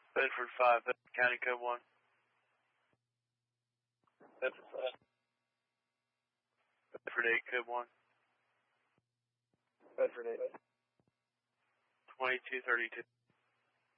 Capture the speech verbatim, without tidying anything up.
Bedford five, Bedford County Code one. Bedford five. Bedford eight, Code one. Bedford eight. twenty-two thirty-two.